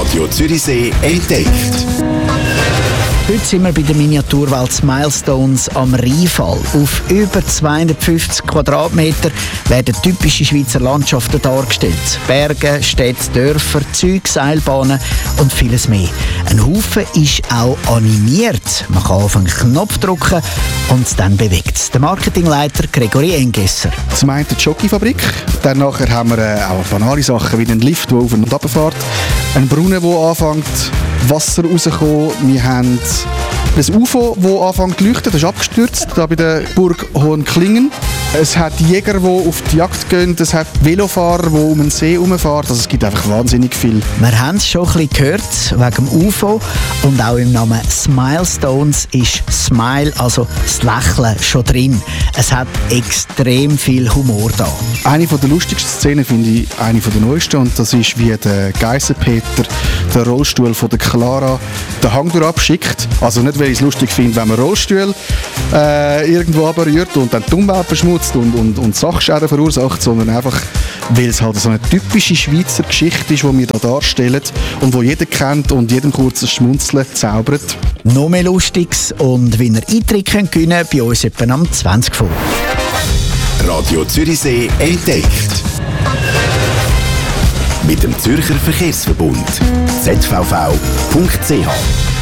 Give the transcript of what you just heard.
Radio Zürichsee entdeckt. Heute sind wir bei der Miniaturwelt Milestones am Rheinfall. Auf über 250 Quadratmeter werden typische Schweizer Landschaften dargestellt. Berge, Städte, Dörfer, Züge, Seilbahnen und vieles mehr. Ein Haufen ist auch animiert. Man kann auf einen Knopf drücken und dann bewegt es. Der Marketingleiter Gregory Engesser. Zum einen die Jockeyfabrik, dann nachher haben wir auch banale Sachen wie einen Lift, der auf und ab fährt, einen Brunnen, der anfängt Wasser rauskommen. Wir haben ein UFO, das anfängt zu leuchten, das ist abgestürzt, da bei der Burg Hohenklingen. Es hat Jäger, die auf die Jagd gehen, es hat Velofahrer, die um den See herumfahren. Also es gibt einfach wahnsinnig viel. Wir haben es schon ein bisschen gehört, wegen dem UFO. Und auch im Namen Smilestones ist Smile, also das Lächeln, schon drin. Es hat extrem viel Humor da. Eine der lustigsten Szenen finde ich eine der neuesten. Und das ist, wie der Geissenpeter den Rollstuhl von der Clara den Hang abschickt. Also nicht, weil ich es lustig finde, wenn man Rollstuhl irgendwo abrührt und dann die Umwelt beschmutzt und Sachschäden verursacht, sondern einfach, weil es halt so eine typische Schweizer Geschichte ist, die wir hier darstellen und die jeder kennt und jedem kurzes Schmunzeln zaubert. Noch mehr Lustiges und wie ihr Eintritt könnt gewinnen bei uns etwa am 20 vor. Radio Zürichsee entdeckt. Mit dem Zürcher Verkehrsverbund. zvv.ch